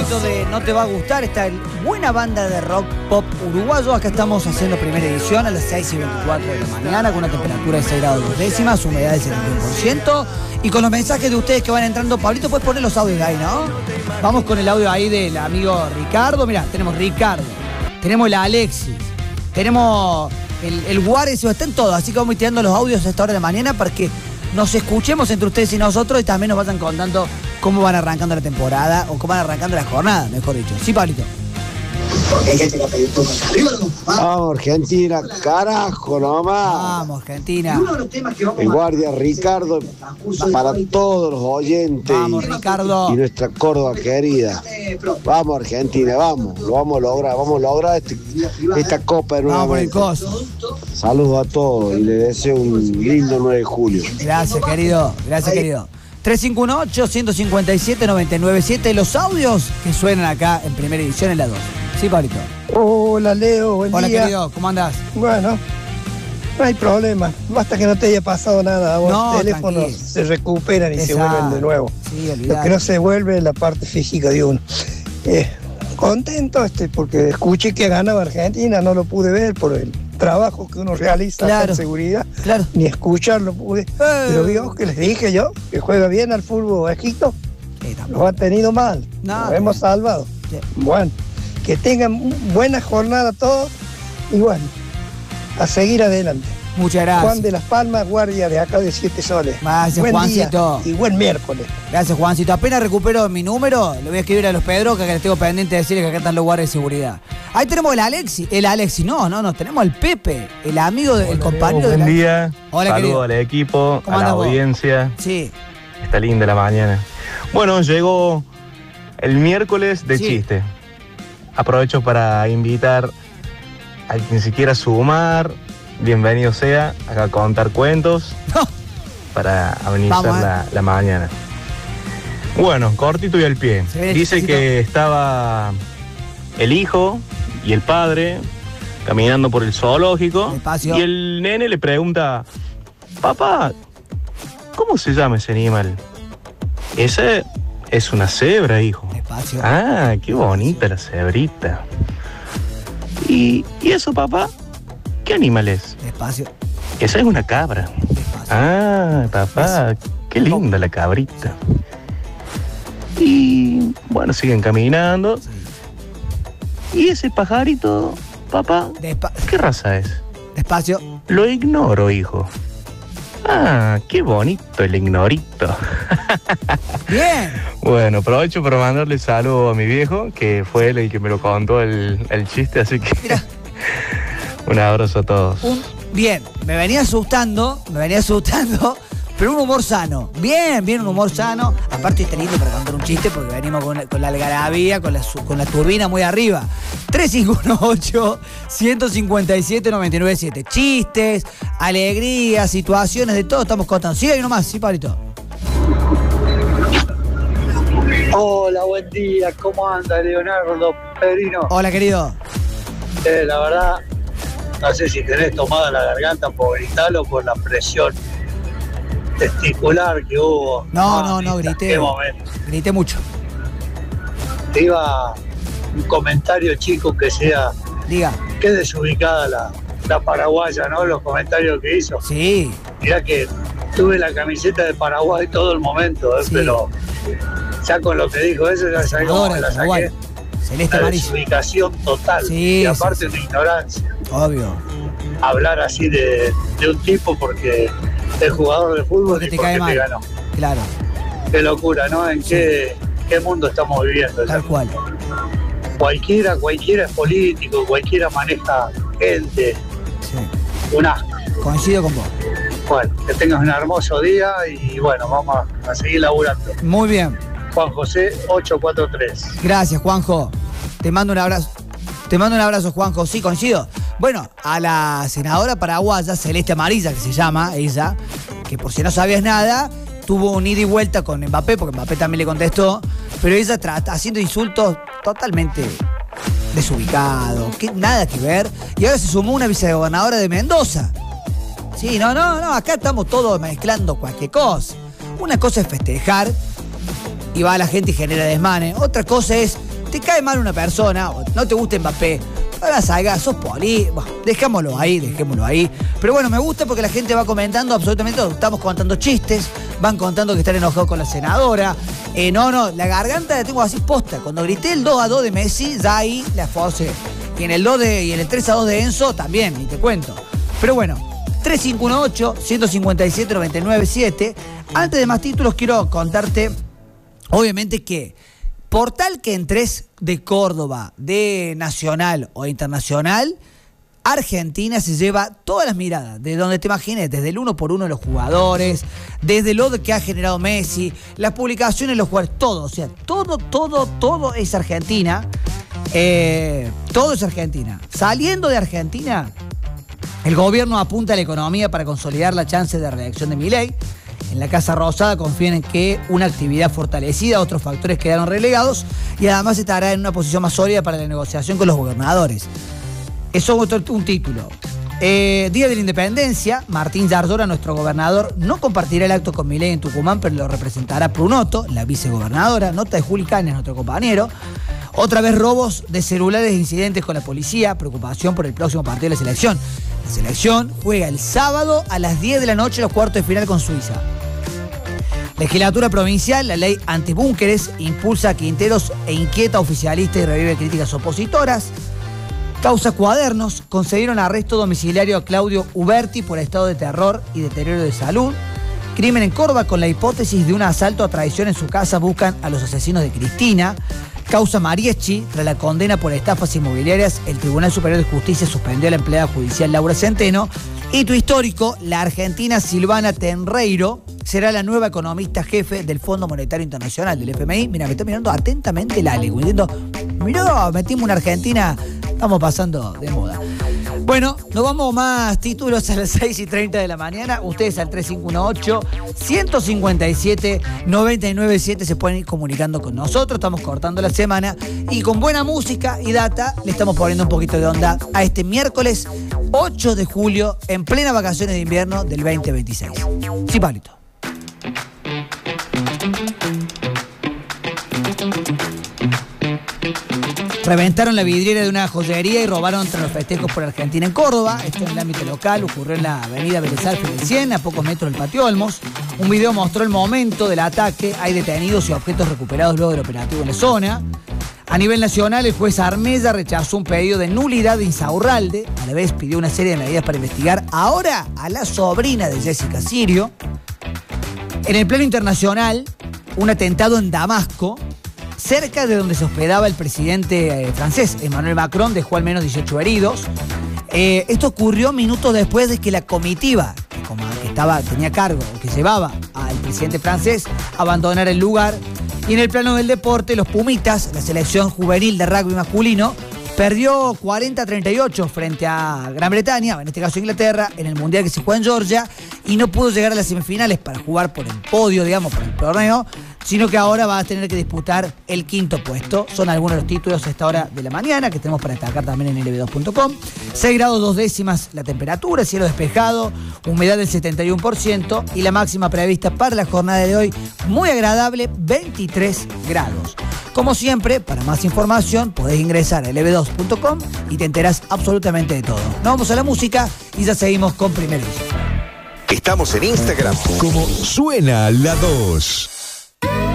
momento de No Te Va a Gustar, esta buena banda de rock pop uruguayo. Acá estamos haciendo primera edición a las 6:24 de la mañana con una temperatura de 6 grados 2 décimas, humedad del 71%. Y con los mensajes de ustedes que van entrando, Pablito, puedes poner los audios ahí, ¿no? Vamos con el audio ahí del amigo Ricardo. Mirá, tenemos Ricardo, tenemos la Alexis, tenemos el Juárez, están todos. Así que vamos a ir tirando los audios a esta hora de la mañana para que nos escuchemos entre ustedes y nosotros y también nos vayan contando cómo van arrancando la temporada o cómo van arrancando la jornada, mejor dicho. Sí, Pablito. Vamos, Argentina, carajo nomás. Vamos, Argentina. El guardia Ricardo, para todos los oyentes. Vamos, Ricardo. Y nuestra Córdoba querida. Vamos, Argentina, vamos. Lo vamos a lograr esta copa de nuevamente. Vamos por el coso. Saludos a todos y les deseo un lindo 9 de julio. Gracias, querido. Gracias, querido. 351-857-997. Los audios que suenan acá en primera edición en la 2. Sí, Pablito. Hola, Leo, buen Hola, día. querido, ¿cómo andás? Bueno, no hay problema. Basta que no te haya pasado nada. Vos, No, los teléfonos tranquilo. se recuperan y se Exacto. vuelven de nuevo. Sí, Lo olvidate. que no se vuelve es la parte física de uno. Contento porque escuché que ganaba Argentina, no lo pude ver por el trabajo que uno realiza Claro. en seguridad, Claro. ni escucharlo pude. Pero vio que les dije yo, que juega bien al fútbol Egipto, los ha tenido mal, No, los hemos salvado. Sí. Bueno, que tengan buena jornada todos y bueno, a seguir adelante. Muchas gracias. Juan de las Palmas, guardia de acá de 7 Soles. Gracias, Buen Juancito. día y buen miércoles. Gracias, Juancito. Apenas recupero mi número, le voy a escribir a los Pedrocas que les tengo pendiente de decirles que acá están los guardias de seguridad. Ahí tenemos el Alexi. No, tenemos al Pepe, el amigo, el compañero de Buen la... día, Hola, querido. saludos al equipo, ¿Cómo a la andás vos? audiencia. Sí. Está linda la mañana. Bueno, llegó el miércoles de Sí. chiste. Aprovecho para invitar a quien se quiera sumar. Bienvenido sea acá a contar cuentos para amenizar Vamos, la mañana. Bueno, cortito y al pie. Se viene Dice chistecito. que estaba el hijo y el padre caminando por el zoológico. Despacio. Y el nene le pregunta: papá, ¿cómo se llama ese animal? Ese es una cebra, hijo. Despacio. Ah, qué bonita la cebrita. ¿Y eso, papá? ¿Qué animal es? Despacio. Esa es una cabra. Despacio. Ah, papá, qué linda la cabrita. Y bueno, siguen caminando. ¿Y ese pajarito, papá? ¿Qué raza es? Despacio. Lo ignoro, hijo. Ah, qué bonito el ignorito. Bien. Bueno, aprovecho para mandarle saludo a mi viejo, que fue él el que me lo contó el chiste, así que Mira. un abrazo a todos. Bien, me venía asustando, pero un humor sano. Bien, un humor sano. Aparte está lindo para contar un chiste porque venimos con la algarabía, con la turbina muy arriba. 351-857-997. Chistes, alegrías, situaciones, de todo estamos contando. Sí, hay uno más, sí, Pablito. Hola, buen día, ¿cómo anda Leonardo Pedrino? Hola, querido. La verdad, no sé si tenés tomada la garganta por gritarlo, por la presión testicular que hubo. No, Mamita, grité. qué momento. Grité mucho. Te iba un comentario chico que sea, Diga. qué desubicada la paraguaya, ¿no? Los comentarios que hizo. Sí. Mirá que tuve la camiseta de Paraguay todo el momento, Sí. pero ya con lo que dijo eso, ya sabés cómo me la saqué. Celeste La amarillo. desubicación total. Sí, y aparte sí, una ignorancia. Obvio. Hablar así de un tipo porque es jugador de fútbol Porque y te porque cae te mal. ganó. Claro. Qué locura, ¿no? ¿En qué mundo estamos viviendo? Tal cual. Cualquiera es político, cualquiera maneja gente. Sí. Un asco. Coincido con vos. Bueno, que tengas un hermoso día y bueno, vamos a seguir laburando. Muy bien. Juan José 843. Gracias, Juanjo. Te mando un abrazo. Te mando un abrazo, Juanjo. Sí, coincido. Bueno, a la senadora paraguaya, Celeste Amarilla, que se llama ella, que por si no sabías nada, tuvo un ida y vuelta con Mbappé, porque Mbappé también le contestó, pero ella haciendo insultos totalmente desubicados, nada que ver, y ahora se sumó una vicegobernadora de Mendoza. Sí, no, acá estamos todos mezclando cualquier cosa. Una cosa es festejar y va a la gente y genera desmanes. Otra cosa es te cae mal una persona, o no te gusta Mbappé, no la salga, sos poli, bueno, dejémoslo ahí. Pero bueno, me gusta porque la gente va comentando absolutamente todo. Estamos contando chistes, van contando que están enojados con la senadora. No, la garganta la tengo así posta. Cuando grité el 2-2 de Messi, ya ahí la esforcé. Y en el 3-2 de Enzo también, ni te cuento. Pero bueno, 3518-157-997. Antes de más títulos, quiero contarte, obviamente, que por tal que entres de Córdoba, de Nacional o Internacional, Argentina se lleva todas las miradas, de donde te imagines, desde el 1x1 de los jugadores, desde lo que ha generado Messi, las publicaciones de los jugadores, todo, o sea, todo es Argentina. Todo es Argentina. Saliendo de Argentina, el gobierno apunta a la economía para consolidar la chance de reelección de Milei. En la Casa Rosada confían en que una actividad fortalecida, otros factores quedaron relegados y además estará en una posición más sólida para la negociación con los gobernadores. Eso es un título. Día de la Independencia, Martín Yardora, nuestro gobernador, no compartirá el acto con Milei en Tucumán, pero lo representará Prunoto, la vicegobernadora. Nota de Juli Cañas, nuestro compañero. Otra vez robos de celulares e incidentes con la policía, preocupación por el próximo partido de la selección. La selección juega el sábado a las 10 de la noche los cuartos de final con Suiza. Legislatura provincial, la ley antibúnkeres, impulsa a Quinteros e inquieta a oficialistas y revive críticas opositoras. Causa Cuadernos, concedieron arresto domiciliario a Claudio Uberti por estado de terror y deterioro de salud. Crimen en Córdoba, con la hipótesis de un asalto a traición en su casa, buscan a los asesinos de Cristina. Causa Marieschi, tras la condena por estafas inmobiliarias, el Tribunal Superior de Justicia suspendió a la empleada judicial Laura Centeno. Hito histórico, la argentina Silvana Tenreiro será la nueva economista jefe del Fondo Monetario Internacional, del FMI. Mira, me está mirando atentamente el Ale, diciendo, mirá, metimos una Argentina, estamos pasando de moda. Bueno, nos vamos más títulos a las 6:30 de la mañana. Ustedes al 3518-157-997 se pueden ir comunicando con nosotros. Estamos cortando la semana y con buena música y data le estamos poniendo un poquito de onda a este miércoles 8 de julio en plena vacaciones de invierno del 2026. Sí, Pablito. Reventaron la vidriera de una joyería y robaron entre los festejos por Argentina en Córdoba. Esto en el ámbito local ocurrió en la avenida Vélez Arfield del 100, a pocos metros del Patio Olmos. Un video mostró el momento del ataque. Hay detenidos y objetos recuperados luego del operativo en la zona. A nivel nacional, el juez Armella rechazó un pedido de nulidad de Insaurralde. A la vez pidió una serie de medidas para investigar ahora a la sobrina de Jessica Sirio. En el plano internacional, un atentado en Damasco, cerca de donde se hospedaba el presidente francés, Emmanuel Macron, dejó al menos 18 heridos. Esto ocurrió minutos después de que la comitiva, que tenía cargo, o que llevaba al presidente francés, abandonara el lugar. Y en el plano del deporte, los Pumitas, la selección juvenil de rugby masculino, perdió 40-38 frente a Gran Bretaña, en este caso Inglaterra, en el Mundial que se juega en Georgia, y no pudo llegar a las semifinales para jugar por el podio, digamos, por el torneo, sino que ahora va a tener que disputar el quinto puesto. Son algunos de los títulos a esta hora de la mañana que tenemos para destacar también en lb2.com. 6 grados 2 décimas la temperatura, cielo despejado, humedad del 71% y la máxima prevista para la jornada de hoy, muy agradable, 23 grados. Como siempre, para más información podés ingresar a lb2.com y te enterás absolutamente de todo. Nos vamos a la música y ya seguimos con Primera Edición. Estamos en Instagram como Suena la 2.